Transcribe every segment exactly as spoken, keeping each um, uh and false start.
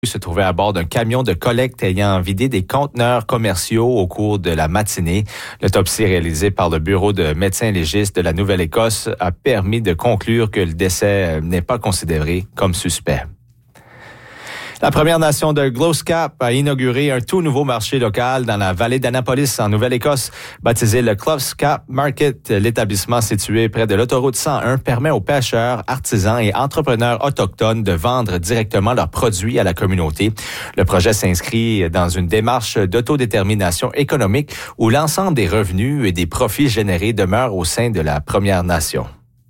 se trouvait à bord d'un camion de collecte ayant vidé des conteneurs commerciaux au cours de la matinée. L'autopsie réalisée par le bureau de médecins légistes de la Nouvelle-Écosse a permis de conclure que le décès n'est pas considéré comme suspect. La Première Nation de Gloscap a inauguré un tout nouveau marché local dans la vallée d'Annapolis, en Nouvelle-Écosse. Baptisé le Gloscap Market, l'établissement situé près de l'autoroute cent un permet aux pêcheurs, artisans et entrepreneurs autochtones de vendre directement leurs produits à la communauté. Le projet s'inscrit dans une démarche d'autodétermination économique où l'ensemble des revenus et des profits générés demeurent au sein de la Première Nation.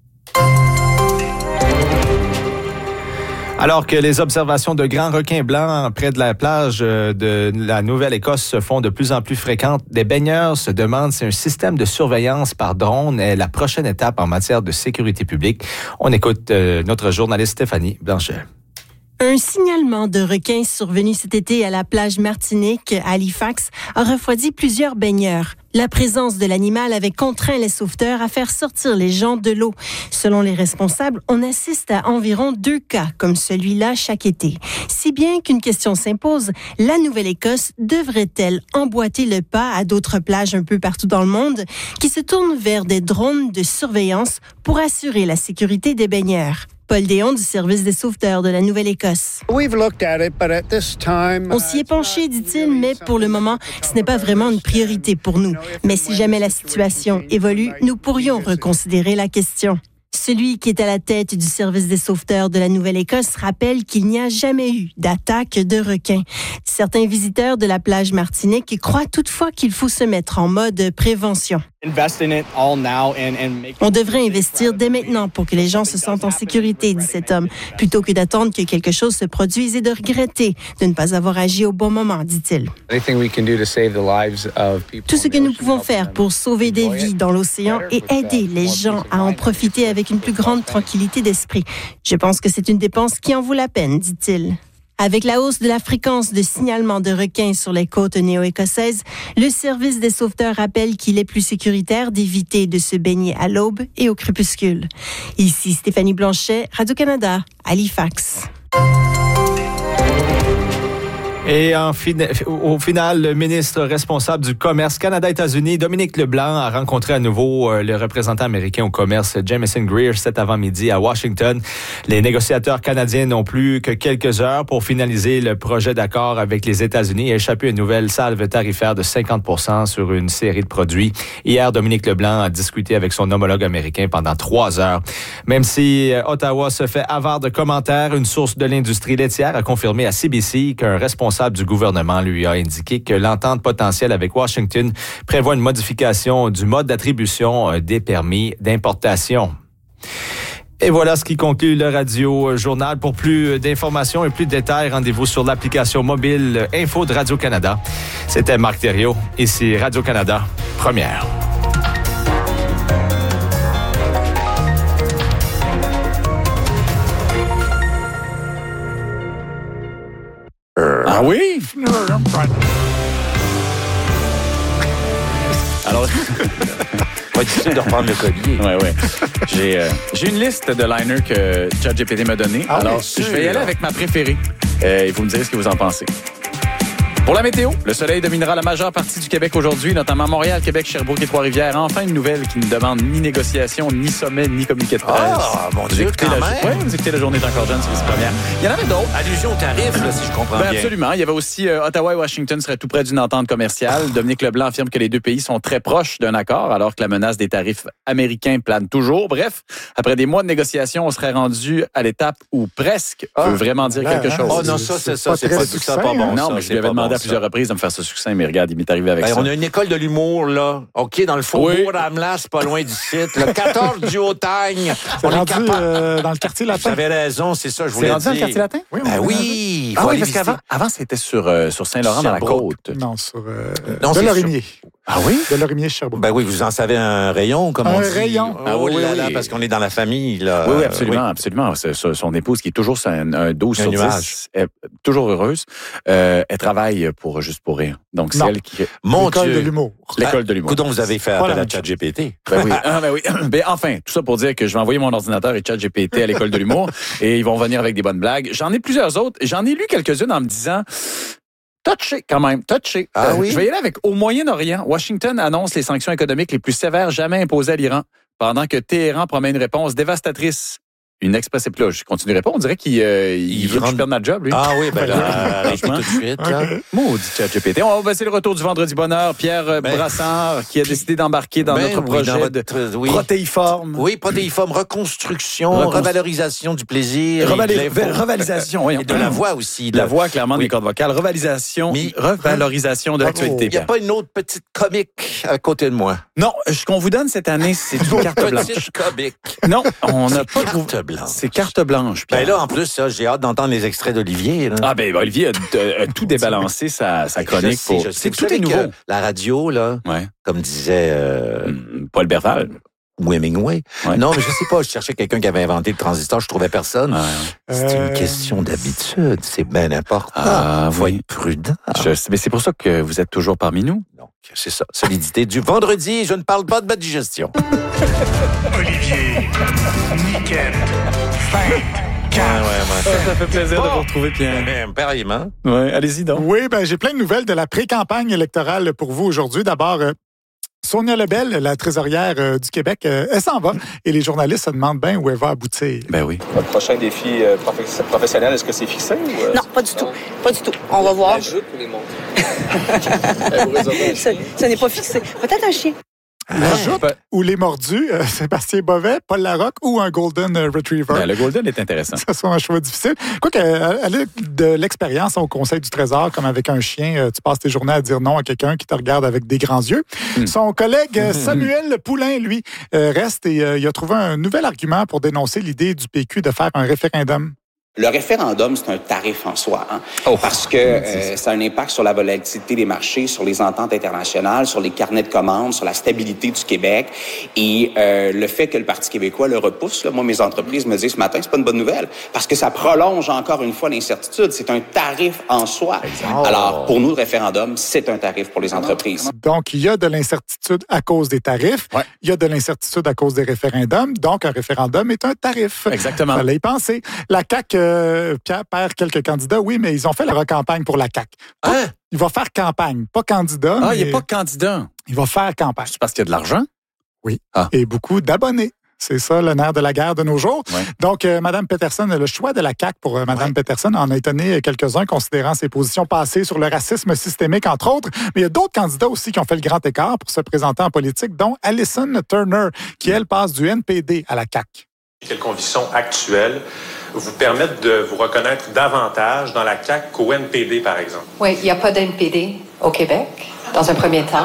Alors que les observations de grands requins blancs près de la plage de la Nouvelle-Écosse se font de plus en plus fréquentes, des baigneurs se demandent si un système de surveillance par drone est la prochaine étape en matière de sécurité publique. On écoute euh, notre journaliste Stéphanie Blanchet. Un signalement de requins survenu cet été à la plage Martinique, à Halifax, a refroidi plusieurs baigneurs. La présence de l'animal avait contraint les sauveteurs à faire sortir les gens de l'eau. Selon les responsables, on assiste à environ deux cas comme celui-là chaque été. Si bien qu'une question s'impose, la Nouvelle-Écosse devrait-elle emboîter le pas à d'autres plages un peu partout dans le monde qui se tournent vers des drones de surveillance pour assurer la sécurité des baigneurs? Paul Déon du service des sauveteurs de la Nouvelle-Écosse. On s'y est penché, dit-il, mais pour le moment, ce n'est pas vraiment une priorité pour nous. Mais si jamais la situation évolue, nous pourrions reconsidérer la question. Celui qui est à la tête du service des sauveteurs de la Nouvelle-Écosse rappelle qu'il n'y a jamais eu d'attaque de requins. Certains visiteurs de la plage Martinique croient toutefois qu'il faut se mettre en mode prévention. On devrait investir dès maintenant pour que les gens se sentent en sécurité, dit cet homme, plutôt que d'attendre que quelque chose se produise et de regretter de ne pas avoir agi au bon moment, dit-il. Tout ce que nous pouvons faire pour sauver des vies dans l'océan et aider les gens à en profiter avec une plus grande tranquillité d'esprit. Je pense que c'est une dépense qui en vaut la peine, dit-il. Avec la hausse de la fréquence de signalement de requins sur les côtes néo-écossaises, le service des sauveteurs rappelle qu'il est plus sécuritaire d'éviter de se baigner à l'aube et au crépuscule. Ici Stéphanie Blanchet, Radio-Canada, Halifax. Et en fin... au final, le ministre responsable du commerce Canada-États-Unis, Dominique Leblanc, a rencontré à nouveau le représentant américain au commerce, Jamieson Greer, cet avant-midi à Washington. Les négociateurs canadiens n'ont plus que quelques heures pour finaliser le projet d'accord avec les États-Unis et échapper à une nouvelle salve tarifaire de cinquante pour cent sur une série de produits. Hier, Dominique Leblanc a discuté avec son homologue américain pendant trois heures. Même si Ottawa se fait avare de commentaires, une source de l'industrie laitière a confirmé à C B C qu'un responsable du gouvernement lui a indiqué que l'entente potentielle avec Washington prévoit une modification du mode d'attribution des permis d'importation. Et voilà ce qui conclut le Radio Journal. Pour plus d'informations et plus de détails, rendez-vous sur l'application mobile Info de Radio-Canada. C'était Marc Thériault, ici Radio-Canada, première. Ah oui? Alors, pas difficile de reprendre le collier. Ouais, ouais. J'ai, euh, j'ai une liste de liners que ChatGPT m'a donné. Ah, Alors, je vais y aller avec ma préférée. Euh, et vous me direz ce que vous en pensez. Pour la météo, le soleil dominera la majeure partie du Québec aujourd'hui, notamment Montréal, Québec, Sherbrooke et Trois-Rivières. Enfin, une nouvelle qui ne demande ni négociation, ni sommet, ni communiqué de presse. Ah, mon Dieu, vous quand la... même. Ouais, vous écoutez La Journée est encore jeune, c'est les premières. Il y en avait d'autres. Allusion au tarif, là, si je comprends ben, bien. Absolument. Il y avait aussi euh, Ottawa et Washington seraient tout près d'une entente commerciale. Dominique Leblanc affirme que les deux pays sont très proches d'un accord, alors que la menace des tarifs américains plane toujours. Bref, après des mois de négociations, on serait rendu à l'étape où presque ah, peut vraiment dire là, quelque hein? chose. Oh non, ça, c'est ça. C'est pas, c'est pas, pas bon. Non, ça, mais je lui avais demandé bon, à plusieurs ça. reprises de me faire ce succès, mais regarde, il m'est arrivé avec ben, ça. On a une école de l'humour, là. OK, dans le faubourg oui. Ramlas, pas loin du site. Le quatorze du Hautagne. On est rendu capa- euh, dans le quartier latin. Vous avez raison, c'est ça, je voulais c'est dire. rendu dans le quartier latin? Oui, ben oui. Ah oui, parce qu'avant, avant, c'était sur, euh, sur Saint-Laurent, dans la côte. Non, sur, euh, non, de c'est Lorimier. sur... Ah oui? De Lorimier Sherbrooke. Ben oui, vous en savez un rayon, comme Un on dit. rayon. Ah Oh, oui, oui, là, là, oui. parce qu'on est dans la famille. Là. Oui, oui, absolument, Oui. absolument. C'est, c'est, son épouse qui est toujours sur un, un douze Un sur nuage. dix, est toujours heureuse. Euh, elle travaille pour Juste pour rire. Donc, c'est Non. elle qui... Mon L'école Dieu. de l'humour. L'école de l'humour. Coudon, vous avez fait Pas la appel à même ChatGPT. Ben oui. Ah, ben oui. Ben enfin, tout ça pour dire que je vais envoyer mon ordinateur et ChatGPT à l'école de l'humour et ils vont venir avec des bonnes blagues. J'en ai plusieurs autres. J'en ai lu quelques-unes en me disant... Touché, quand même, touché. Ah Euh, oui? Je vais y aller avec au Moyen-Orient. Washington annonce les sanctions économiques les plus sévères jamais imposées à l'Iran, pendant que Téhéran promet une réponse dévastatrice. Une express là, je continuerai pas. On dirait qu'il euh, il Il veut que je rentre- perde ma job, lui. Ah oui, ben là, arrêtez tout de suite. Là. Maudit ChatGPT. On va c'est le retour du vendredi bonheur. Pierre euh, Ben, Brassard qui a décidé d'embarquer dans Ben notre oui, projet dans de votre- oui. protéiforme. Oui, protéiforme, reconstruction, Reconstru- revalorisation du plaisir. et Revali- de l'info. Revalisation, oui. Et de la voix aussi. De la là. voix, clairement, Oui. des cordes vocales. Revalisation, Mais- revalorisation de l'actualité. Il n'y a Pierre. pas une autre petite comique à côté de moi. Non, ce qu'on vous donne cette année, c'est une carte blanche. Petite comique. Non, on n'a pas Carte trouvé. blanche. C'est carte blanche. Pierre. Ben là, en plus, ça, j'ai hâte d'entendre les extraits d'Olivier. là. Ah ben Olivier a, a- a tout débalancé sa, sa chronique Je sais, pour. je sais. C'est Vous tout savez est que nouveau. La radio, là, Ouais. comme disait euh, Hum, Paul Berval. Hemingway. Ouais. Non, mais je sais pas, je cherchais quelqu'un qui avait inventé le transistor, je trouvais personne. Ouais. C'est Euh, une question d'habitude, c'est bien important. Ah, Faut oui. être prudent. Je sais, mais c'est pour ça que vous êtes toujours parmi nous. Donc, c'est ça, solidité du vendredi. Je ne parle pas de ma digestion. Olivier, Niquette, Fête, Carte. Ça fait plaisir de vous retrouver, Pierre. Ben, pareillement. Ouais, allez-y donc. Oui, ben j'ai plein de nouvelles de la pré-campagne électorale pour vous aujourd'hui. D'abord, euh, Sonia Lebel, la trésorière euh, du Québec, euh, elle s'en va et les journalistes se demandent bien où elle va aboutir. Ben oui. Votre prochain défi euh, profe- professionnel, est-ce que c'est fixé? Ou, euh, Non, pas du tout. Pas du tout. On va voir. Ajoute ou les montres? Ce, ce n'est pas fixé. Peut-être un chien. La joute ou les mordus, euh, Sébastien Bovet, Paul Larocque ou un Golden euh, Retriever. Ben, le Golden est intéressant. Ça soit un choix difficile. Quoique, euh, elle a de l'expérience au Conseil du Trésor, comme avec un chien, euh, tu passes tes journées à dire non à quelqu'un qui te regarde avec des grands yeux. Mm. Son collègue euh, Samuel Poulain, lui, euh, reste et euh, il a trouvé un nouvel argument pour dénoncer l'idée du P Q de faire un référendum. Le référendum, c'est un tarif en soi, hein, parce que euh, ça a un impact sur la volatilité des marchés, sur les ententes internationales, sur les carnets de commandes, sur la stabilité du Québec. Et euh, le fait que le Parti québécois le repousse, là, moi, mes entreprises me disent ce matin, c'est pas une bonne nouvelle, parce que ça prolonge encore une fois l'incertitude. C'est un tarif en soi. Exact. Alors, pour nous, le référendum, c'est un tarif pour les entreprises. Donc, il y a de l'incertitude à cause des tarifs. Ouais. Il y a de l'incertitude à cause des référendums. Donc, un référendum est un tarif. Exactement. Fallait y penser. La C A Q, euh, Pierre perd quelques candidats, oui, mais ils ont fait la campagne pour la C A Q. Pas- Hein? Il va faire campagne, pas candidat. Ah, il mais n'est pas candidat. il va faire campagne. C'est parce qu'il y a de l'argent? Et beaucoup d'abonnés. C'est ça, le nerf de la guerre de nos jours. Ouais. Donc, euh, Mme Peterson, le choix de la C A Q pour euh, Mme Peterson en a étonné quelques-uns, considérant ses positions passées sur le racisme systémique, entre autres. Mais il y a d'autres candidats aussi qui ont fait le grand écart pour se présenter en politique, dont Alison Turner, qui, elle, passe du N P D à la C A Q. Quelles conditions actuelles vous permettent de vous reconnaître davantage dans la C A Q qu'au N P D, par exemple? Oui, il n'y a pas d'N P D au Québec, dans un premier temps.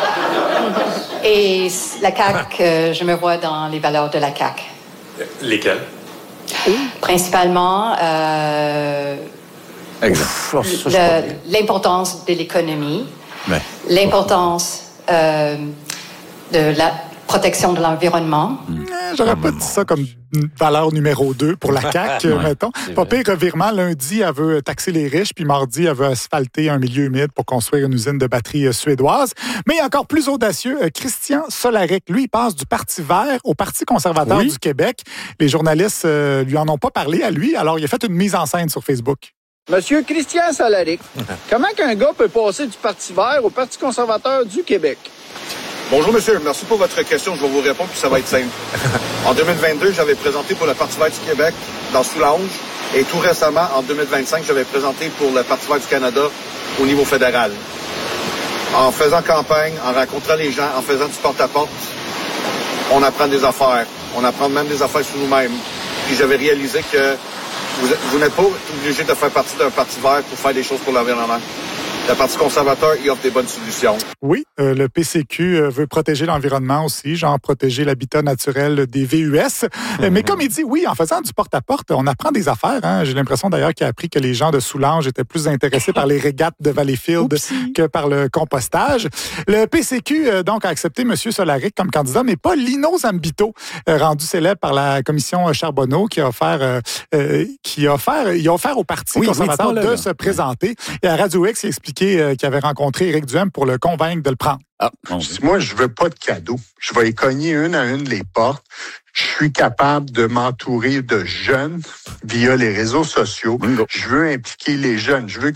Et la C A Q, euh, je me vois dans les valeurs de la C A Q. Lesquelles? Principalement, euh, Exact. Oh, ça, je crois le- bien. l'importance de l'économie, Ouais. l'importance euh, de la protection de l'environnement. Eh, J'aurais pas dit ça comme une valeur numéro deux pour la C A Q, Ouais, mettons. c'est Pas vrai. pire revirement. Lundi, elle veut taxer les riches, puis mardi, elle veut asphalter un milieu humide pour construire une usine de batterie euh, suédoise. Mais encore plus audacieux, euh, Christian Solaric, lui, il passe du Parti vert au Parti conservateur Oui. du Québec. Les journalistes euh, lui en ont pas parlé à lui, alors il a fait une mise en scène sur Facebook. Monsieur Christian Solaric, comment qu'un gars peut passer du Parti vert au Parti conservateur du Québec? Bonjour, monsieur. Merci pour votre question. Je vais vous répondre, puis ça va être simple. En deux mille vingt-deux, j'avais présenté pour le Parti vert du Québec dans Soulanges. Et tout récemment, en deux mille vingt-cinq, j'avais présenté pour le Parti vert du Canada au niveau fédéral. En faisant campagne, en rencontrant les gens, en faisant du porte-à-porte, on apprend des affaires. On apprend même des affaires sur nous-mêmes. Puis j'avais réalisé que vous, vous n'êtes pas obligé de faire partie d'un Parti vert pour faire des choses pour l'environnement. Le Parti conservateur y offre des bonnes solutions. Oui, euh, le P C Q euh, veut protéger l'environnement aussi, genre protéger l'habitat naturel des V U S. Mm-hmm. Mais comme il dit, oui, en faisant du porte-à-porte, on apprend des affaires. Hein. J'ai l'impression d'ailleurs qu'il a appris que les gens de Soulanges étaient plus intéressés par les régates de Valleyfield Oupsie. que par le compostage. Le P C Q euh, donc a accepté M. Solaric comme candidat, mais pas Lino Zambito, euh, rendu célèbre par la commission Charbonneau, qui a offert, euh, euh, qui a offert, il a offert au Parti oui, conservateur oui, de là, là. se présenter. Et à Radio X, il a expliqué euh, qu'il avait rencontré Éric Duhem pour le convaincre de le prendre. Ah, bon. Moi, je veux pas de cadeaux. Je vais y cogner une à une les portes. Je suis capable de m'entourer de jeunes via les réseaux sociaux. Bingo. Je veux impliquer les jeunes. Je veux